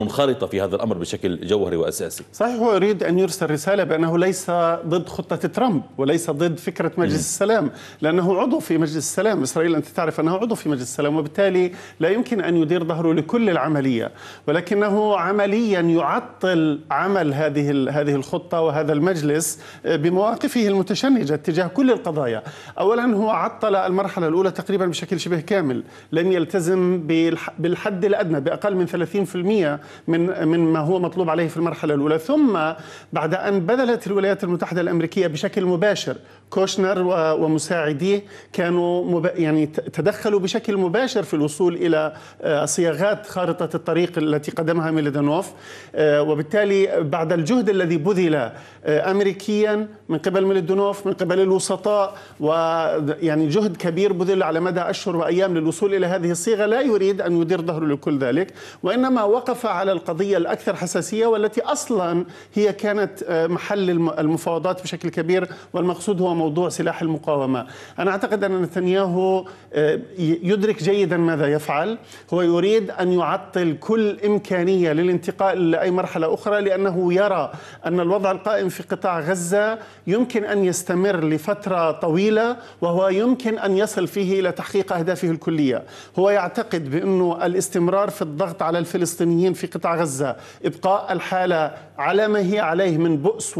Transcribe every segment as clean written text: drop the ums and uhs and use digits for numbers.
منخرطة في هذا الأمر بشكل جوهري وأساسي. صحيح، هو يريد أن يرسل رسالة بأنه ليس ضد خطة ترامب وليس ضد فكرة مجلس السلام، لأنه عضو في مجلس السلام. إسرائيل أنت تعرف أنه عضو في مجلس السلام، وبالتالي لا يمكن أن يدير ظهره لكل العملية، ولكنه عمليا يعطل عمل هذه الخطة وهذا المجلس بمواقفه المتشنجة تجاه كل القضايا. أولا هو عطل المرحلة الأولى تقريبا بشكل شبه كامل، لم يلتزم بالحد الأدنى بأقل من 30% من ما هو مطلوب عليه في المرحلة الأولى. ثم بعد أن بذلت الولايات المتحدة الأمريكية بشكل مباشر، كوشنر ومساعديه كانوا يعني تدخلوا بشكل مباشر في الوصول إلى صياغات خارطة الطريق التي قدمها ميليدانوف، وبالتالي بعد الجهد الذي بذل أمريكيا من قبل ميليدانوف من قبل الوسطاء، ويعني جهد كبير بذل على مدى أشهر وأيام للوصول إلى هذه الصيغة، لا يريد أن يدير ظهره لكل ذلك، وإنما وقف على القضية الأكثر حساسية والتي أصلا هي كانت محل المفاوضات بشكل كبير، والمقصود هو موضوع سلاح المقاومة. أنا أعتقد أن نتنياهو يدرك جيدا ماذا يفعل. هو يريد أن يعطل كل إمكانية للانتقال لأي مرحلة أخرى، لأنه يرى أن الوضع القائم في قطاع غزة يمكن أن يستمر لفترة طويلة، وهو يمكن أن يصل فيه إلى تحقيق أهدافه الكلية. هو يعتقد بأنه الاستمرار في الضغط على الفلسطينيين في قطاع غزة، إبقاء الحالة على ما هي عليه من بؤس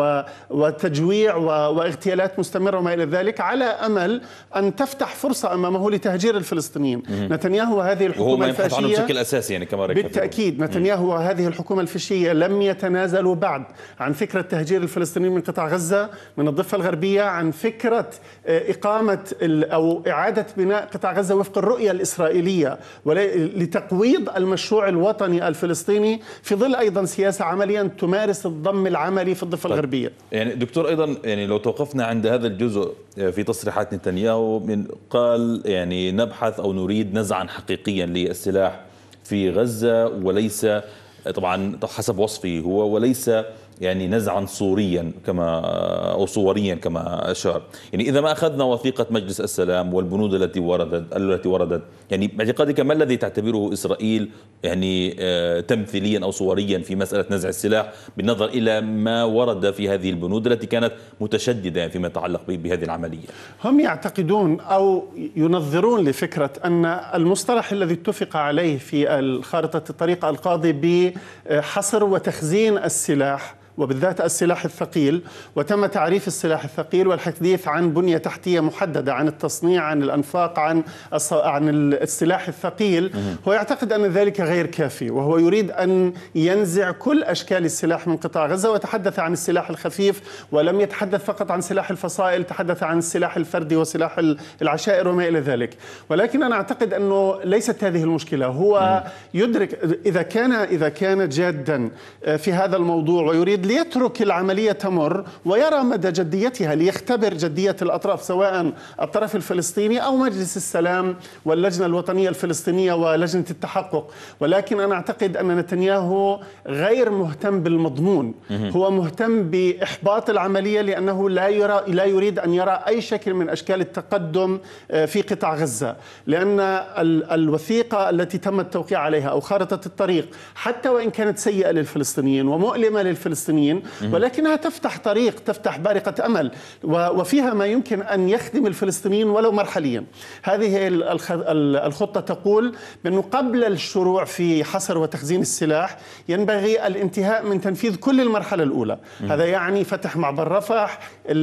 وتجويع واغتيالات مستمرة وما إلى ذلك، على أمل أن تفتح فرصة أمامه لتهجير الفلسطينيين. نتنياهو وهذه الحكومة الفاشية عنه بشكل أساسي يعني كما بالتأكيد نتنياهو وهذه الحكومة الفاشية لم يتنازلوا بعد عن فكرة تهجير الفلسطينيين من قطاع غزة من الضفة الغربية، عن فكرة إقامة أو إعادة بناء قطاع غزة وفق الرؤية الإسرائيلية، لتقويض المشروع الوطني الفلسطيني في ظل أيضا سياسة عمليا تمارس الضم العملي في الضفة الغربية. يعني دكتور أيضا يعني لو توقفنا عند هذا الجزء في تصريحات نتنياهو، قال يعني نبحث أو نريد نزعا حقيقيا للسلاح في غزة، وليس طبعا حسب وصفه هو، وليس يعني نزعا صوريا كما أو صوريا كما أشار. يعني إذا ما أخذنا وثيقة مجلس السلام والبنود التي وردت يعني باعتقادك ما الذي تعتبره إسرائيل يعني تمثيليا أو صوريا في مسألة نزع السلاح، بالنظر إلى ما ورد في هذه البنود التي كانت متشددة فيما يتعلق بهذه العملية؟ هم يعتقدون أو ينظرون لفكرة أن المصطلح الذي اتفق عليه في خارطة الطريق القاضي بحصر وتخزين السلاح، وبالذات السلاح الثقيل، وتم تعريف السلاح الثقيل والحديث عن بنية تحتية محددة، عن التصنيع، عن الأنفاق، عن السلاح الثقيل. هو يعتقد أن ذلك غير كافي، وهو يريد أن ينزع كل أشكال السلاح من قطاع غزة، وتحدث عن السلاح الخفيف، ولم يتحدث فقط عن سلاح الفصائل، تحدث عن السلاح الفردي وسلاح العشائر وما إلى ذلك. ولكن أنا أعتقد أنه ليست هذه المشكلة. هو يدرك إذا كان جادا في هذا الموضوع ويريد ليترك العملية تمر ويرى مدى جديتها، ليختبر جدية الأطراف، سواء الطرف الفلسطيني أو مجلس السلام واللجنة الوطنية الفلسطينية ولجنة التحقق. ولكن أنا أعتقد أن نتنياهو غير مهتم بالمضمون، هو مهتم بإحباط العملية، لأنه لا يريد أن يرى أي شكل من أشكال التقدم في قطاع غزة، لأن الوثيقة التي تم التوقيع عليها أو خارطة الطريق حتى وإن كانت سيئة للفلسطينيين ومؤلمة للفلسطينيين، ولكنها تفتح طريق، تفتح بارقة أمل، وفيها ما يمكن أن يخدم الفلسطينيين ولو مرحليا. هذه الخطة تقول بأنه قبل الشروع في حصر وتخزين السلاح ينبغي الانتهاء من تنفيذ كل المرحلة الأولى. هذا يعني فتح معبر رفح،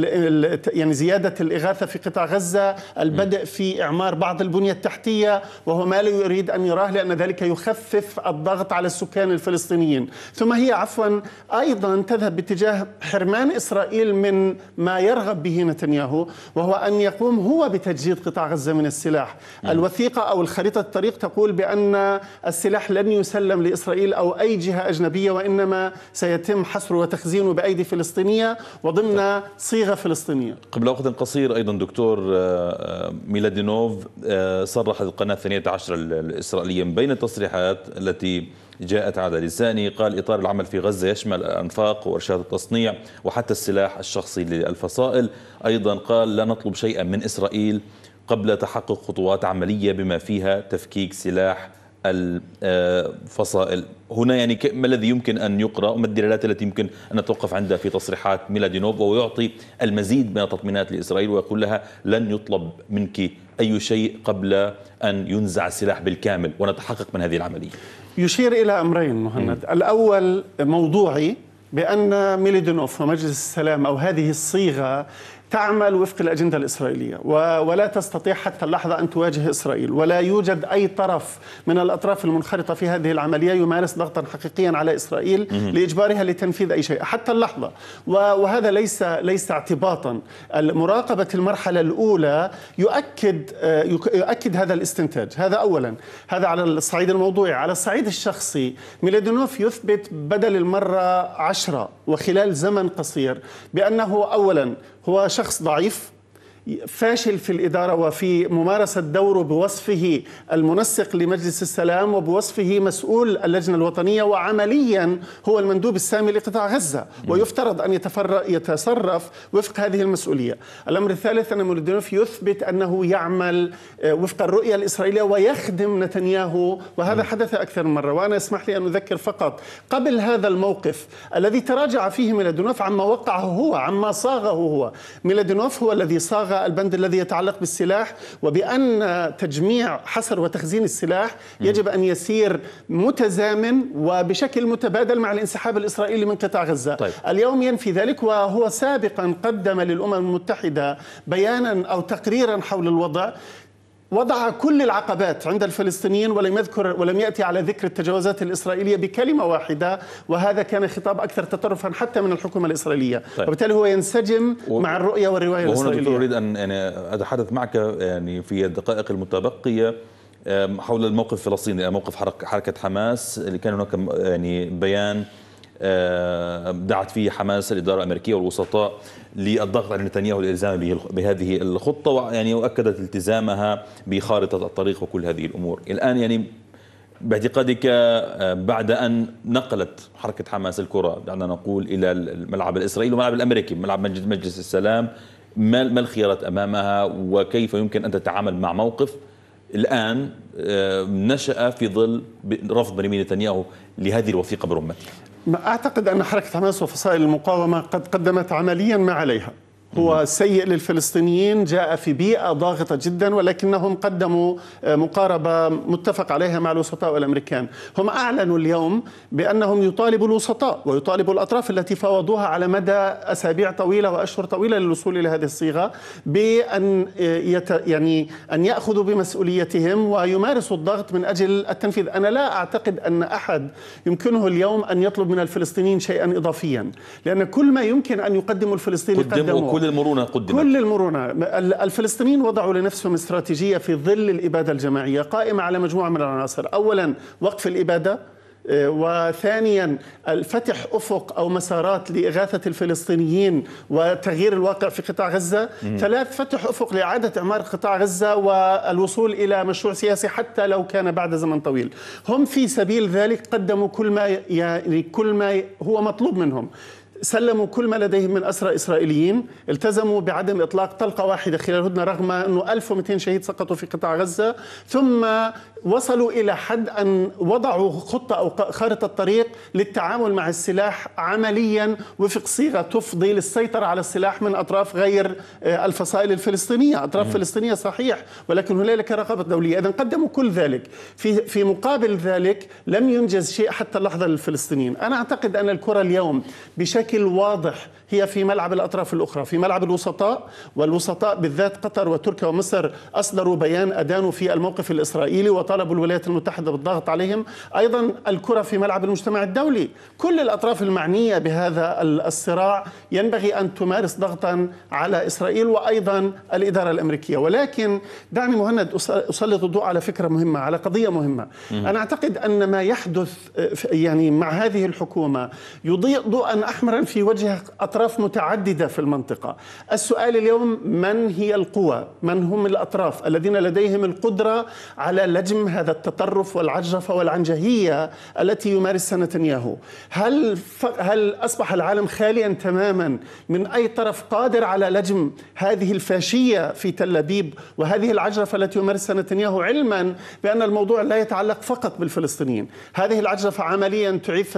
يعني زيادة الإغاثة في قطاع غزة، البدء في إعمار بعض البنية التحتية، وهو ما لا يريد أن يراه، لأن ذلك يخفف الضغط على السكان الفلسطينيين. ثم هي أيضا تذهب باتجاه حرمان إسرائيل من ما يرغب به نتنياهو، وهو أن يقوم هو بتجديد قطاع غزة من السلاح. الوثيقة أو الخريطة الطريق تقول بأن السلاح لن يسلم لإسرائيل أو أي جهة أجنبية، وإنما سيتم حصره وتخزينه بأيدي فلسطينية وضمن صيغة فلسطينية. قبل وقت قصير أيضا دكتور ميلادينوف صرح القناة 12 الإسرائيلية بين التصريحات التي جاءت على لسانه، قال إطار العمل في غزة يشمل الأنفاق وإرشاد التصنيع وحتى السلاح الشخصي للفصائل. أيضا قال لا نطلب شيئا من إسرائيل قبل تحقق خطوات عملية بما فيها تفكيك سلاح الفصائل. هنا يعني ما الذي يمكن أن يقرأ وما الدلالات التي يمكن أن نتوقف عندها في تصريحات ميلادينوف، وهو يعطي المزيد من التطمينات لإسرائيل ويقول لها لن يطلب منك أي شيء قبل أن ينزع السلاح بالكامل ونتحقق من هذه العملية؟ يشير إلى أمرين مهند. الأول موضوعي بأن ميلادينوف ومجلس السلام أو هذه الصيغة تعمل وفق الأجندة الإسرائيلية ولا تستطيع حتى اللحظة أن تواجه إسرائيل، ولا يوجد أي طرف من الأطراف المنخرطة في هذه العملية يمارس ضغطا حقيقيا على إسرائيل لإجبارها لتنفيذ أي شيء حتى اللحظة. وهذا ليس اعتباطا. مراقبة المرحلة الأولى يؤكد هذا الاستنتاج. هذا أولا، هذا على الصعيد الموضوعي. على الصعيد الشخصي ميلادينوف يثبت بدل المرة 10 وخلال زمن قصير بأنه أولا هو شخص ضعيف فاشل في الإدارة وفي ممارسة دوره بوصفه المنسق لمجلس السلام وبوصفه مسؤول اللجنة الوطنية، وعمليا هو المندوب السامي لقطاع غزة ويفترض أن يتصرف وفق هذه المسؤولية. الأمر الثالث أن ميلادينوف يثبت أنه يعمل وفق الرؤية الإسرائيلية ويخدم نتنياهو، وهذا حدث أكثر من مرة. وأنا اسمح لي أن أذكر فقط قبل هذا الموقف الذي تراجع فيه ميلادينوف عما وقعه هو، عما صاغه هو. ميلادينوف هو الذي صاغ البند الذي يتعلق بالسلاح، وبأن تجميع حصر وتخزين السلاح يجب أن يسير متزامن وبشكل متبادل مع الانسحاب الإسرائيلي من قطاع غزة. طيب. اليوم ينفي ذلك، وهو سابقا قدم للأمم المتحدة بيانا أو تقريرا حول الوضع وضع كل العقبات عند الفلسطينيين ولم يأتي على ذكر التجاوزات الإسرائيلية بكلمة واحدة، وهذا كان خطاب أكثر تطرفا حتى من الحكومة الإسرائيلية. طيب. وبالتالي هو ينسجم مع الرؤية والرواية الإسرائيلية. وهنا أريد أن أتحدث معك في الدقائق المتبقية حول الموقف الفلسطيني، موقف حركة حماس، اللي كان هناك بيان دعت فيه حماس الإدارة الأمريكية والوسطاء للضغط على نتنياهو للإلزام بهذه الخطة، وأكدت التزامها بخارطة الطريق وكل هذه الأمور. الآن باعتقادك بعد أن نقلت حركة حماس الكرة دعنا نقول إلى الملعب الإسرائيلي والملعب الأمريكي، ملعب مجلس السلام، ما الخيارات أمامها وكيف يمكن أن تتعامل مع موقف الآن نشأ في ظل رفض بنيامين نتنياهو لهذه الوثيقة برمتها؟ أعتقد أن حركة حماس وفصائل المقاومة قد قدمت عمليا ما عليها. هو سيء للفلسطينيين، جاء في بيئة ضاغطة جدا، ولكنهم قدموا مقاربة متفق عليها مع الوسطاء والأمريكان. هم أعلنوا اليوم بأنهم يطالبوا الوسطاء ويطالبوا الأطراف التي فاوضوها على مدى أسابيع طويلة وأشهر طويلة للوصول إلى هذه الصيغة بأن أن يأخذوا بمسؤوليتهم ويمارسوا الضغط من أجل التنفيذ. أنا لا أعتقد أن أحد يمكنه اليوم أن يطلب من الفلسطينيين شيئا إضافيا، لأن كل ما يمكن أن يقدمه الفلسطيني قدموه. كل المرونة قدمت. كل المرونة. الفلسطينيين وضعوا لنفسهم استراتيجية في ظل الإبادة الجماعية قائمة على مجموعة من العناصر. أولا وقف الإبادة، وثانيا الفتح أفق أو مسارات لإغاثة الفلسطينيين وتغيير الواقع في قطاع غزة. ثلاث فتح أفق لإعادة إعمار قطاع غزة والوصول إلى مشروع سياسي حتى لو كان بعد زمن طويل. هم في سبيل ذلك قدموا كل ما هو مطلوب منهم. سلموا كل ما لديهم من أسرى إسرائيليين، التزموا بعدم إطلاق طلقة واحدة خلال الهدنة رغم أنه 1200 شهيد سقطوا في قطاع غزة، ثم وصلوا إلى حد أن وضعوا خطة أو خارطة طريق للتعامل مع السلاح عمليا وفق صيغة تفضي للسيطرة على السلاح من أطراف غير الفصائل الفلسطينية. أطراف فلسطينية صحيح، ولكن هنالك رقابة دولية. إذن قدموا كل ذلك. في مقابل ذلك لم ينجز شيء حتى اللحظة للفلسطينيين. أنا أعتقد أن الكرة اليوم بشكل واضح هي في ملعب الأطراف الأخرى، في ملعب الوسطاء، والوسطاء بالذات قطر وتركيا ومصر أصدروا بيان أدانوا في الموقف الإسرائيلي وطالبوا الولايات المتحدة بالضغط عليهم. أيضا الكرة في ملعب المجتمع الدولي، كل الأطراف المعنية بهذا الصراع ينبغي أن تمارس ضغطا على إسرائيل وأيضا الإدارة الأمريكية. ولكن دعني مهند أسلط الضوء على فكرة مهمة، على قضية مهمة. أنا أعتقد أن ما يحدث مع هذه الحكومة يضيء ضوءا أحمرا في وجه أطراف متعددة في المنطقة. السؤال اليوم من هي القوى؟ من هم الأطراف الذين لديهم القدرة على لجم لجم هذا التطرف والعجرفة والعنجهية التي يمارسها نتنياهو. هل أصبح العالم خاليا تماما من أي طرف قادر على لجم هذه الفاشية في تل أبيب وهذه العجرفة التي يمارسها نتنياهو، علما بأن الموضوع لا يتعلق فقط بالفلسطينيين؟ هذه العجرفة عمليا تعيد